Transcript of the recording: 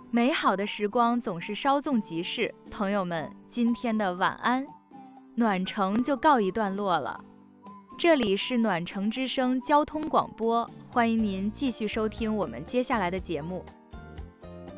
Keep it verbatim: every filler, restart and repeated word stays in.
美好的时光总是稍纵即逝，朋友们，今天的晚安暖城就告一段落了。这里是暖城之声交通广播，欢迎您继续收听我们接下来的节目。